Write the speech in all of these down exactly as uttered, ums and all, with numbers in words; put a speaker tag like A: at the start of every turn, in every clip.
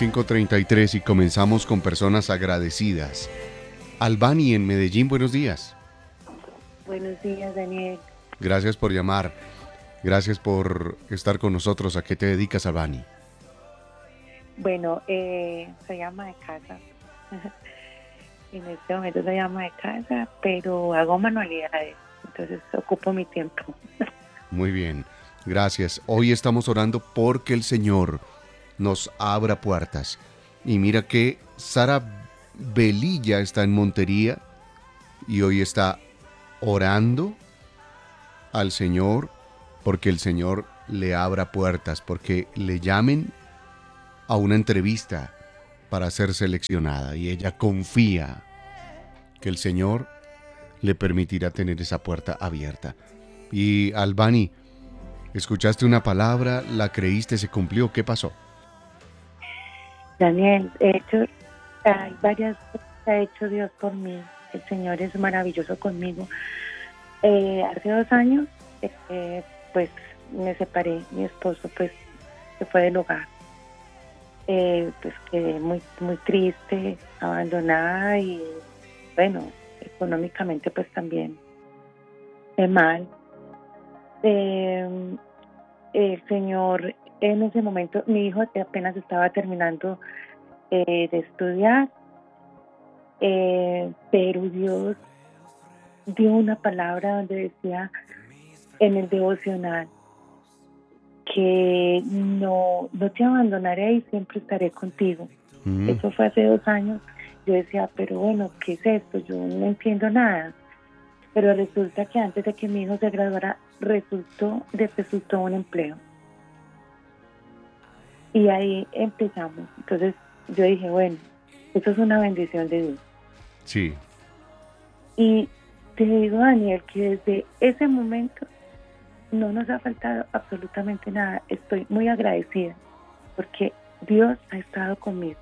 A: cinco treinta y tres y comenzamos con personas agradecidas. Albani en Medellín, buenos días.
B: Buenos días, Daniel.
A: Gracias por llamar. Gracias por estar con nosotros. ¿A qué te dedicas, Albani?
B: Bueno, eh, soy ama de casa. En este momento soy ama de casa, pero hago manualidades, entonces ocupo mi tiempo.
A: Muy bien, gracias. Hoy estamos orando porque el Señor nos abra puertas. Y mira que Sara Velilla está en Montería y hoy está orando al Señor porque el Señor le abra puertas, porque le llamen a una entrevista para ser seleccionada y ella confía que el Señor le permitirá tener esa puerta abierta. Y Albani, escuchaste una palabra, la creíste, se cumplió, ¿qué pasó?
B: Daniel, de hecho, hay varias cosas que ha hecho Dios por mí. El Señor es maravilloso conmigo. Eh, hace dos años, eh, pues me separé. Mi esposo, pues, se fue del hogar. Eh, pues quedé muy, muy triste, abandonada y, bueno, económicamente, pues también de mal. Eh, el Señor, en ese momento, mi hijo apenas estaba terminando eh, de estudiar, eh, pero Dios dio una palabra donde decía en el devocional que no, no te abandonaré y siempre estaré contigo. Mm. Eso fue hace dos años. Yo decía, pero bueno, ¿qué es esto? Yo no entiendo nada. Pero resulta que antes de que mi hijo se graduara, resultó, le resultó un empleo. Y ahí empezamos. Entonces yo dije, bueno, esto es una bendición de Dios.
A: Sí.
B: Y te digo, Daniel, que desde ese momento no nos ha faltado absolutamente nada. Estoy muy agradecida porque Dios ha estado conmigo.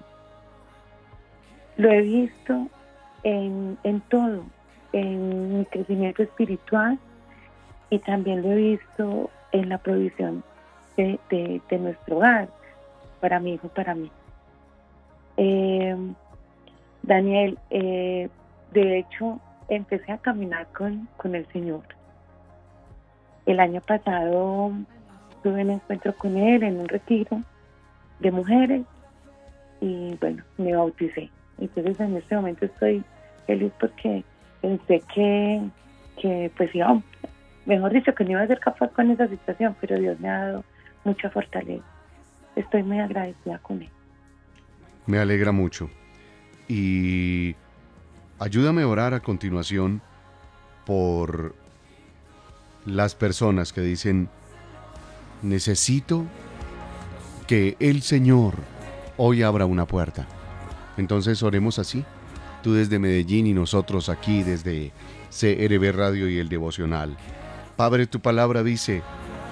B: Lo he visto en, en todo, en mi crecimiento espiritual y también lo he visto en la provisión de, de, de nuestro hogar, para mi hijo y para mí. Eh, Daniel, eh, de hecho, empecé a caminar con, con el Señor. El año pasado tuve un encuentro con Él en un retiro de mujeres y, bueno, me bauticé. Entonces, en este momento estoy feliz porque pensé que, que pues iba, mejor dicho, que no iba a ser capaz con esa situación, pero Dios me ha dado mucha fortaleza. Estoy muy agradecida con Él.
A: Me alegra mucho. Y ayúdame a orar a continuación por las personas que dicen, necesito que el Señor hoy abra una puerta. Entonces oremos así, tú desde Medellín y nosotros aquí desde C R B Radio y el Devocional. Padre, tu palabra dice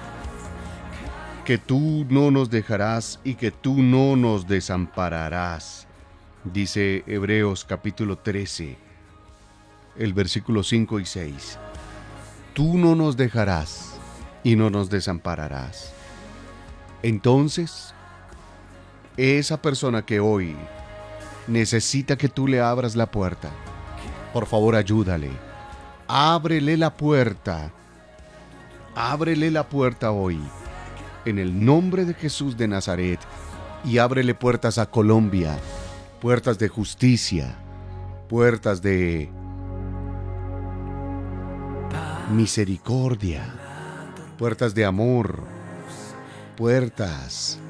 A: que tú no nos dejarás y que tú no nos desampararás. Dice Hebreos capítulo trece, el versículo cinco y seis. Tú no nos dejarás y no nos desampararás. Entonces, esa persona que hoy necesita que tú le abras la puerta, por favor ayúdale. Ábrele la puerta. Ábrele la puerta hoy. En el nombre de Jesús de Nazaret. Y ábrele puertas a Colombia. Puertas de justicia. Puertas de misericordia, puertas de amor, puertas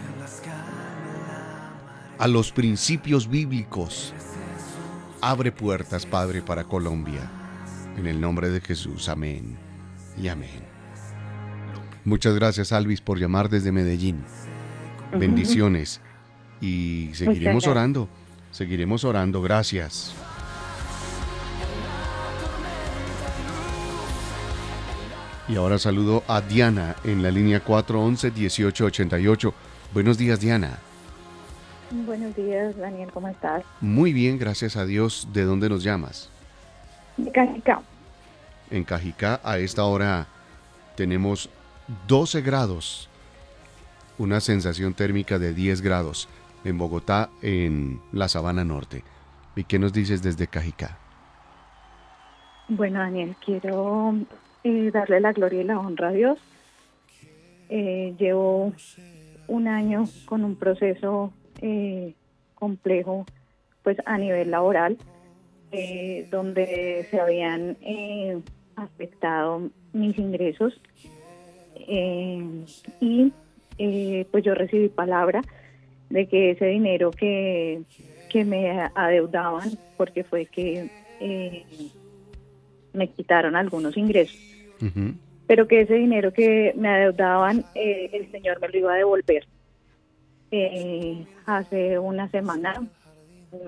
A: a los principios bíblicos. Abre puertas, Padre, para Colombia. En el nombre de Jesús, amén y amén. Muchas gracias, Alvis, por llamar desde Medellín. Bendiciones. Y seguiremos orando, seguiremos orando. Gracias. Y ahora saludo a Diana en la línea cuatro once, dieciocho ochenta y ocho. Buenos días, Diana.
C: Buenos días, Daniel, ¿cómo estás?
A: Muy bien, gracias a Dios. ¿De dónde nos llamas?
C: De Cajicá.
A: En Cajicá, a esta hora tenemos doce grados, una sensación térmica de diez grados. en Bogotá, en la Sabana Norte. ¿Y qué nos dices desde Cajicá?
C: Bueno, Daniel, quiero eh, darle la gloria y la honra a Dios. Eh, llevo un año con un proceso eh, complejo, pues a nivel laboral, eh, donde se habían eh, afectado mis ingresos eh, y eh, pues yo recibí palabra de que ese dinero que, que me adeudaban, porque fue que eh, me quitaron algunos ingresos,
A: Uh-huh.
C: pero que ese dinero que me adeudaban, eh, el Señor me lo iba a devolver. Eh, hace una semana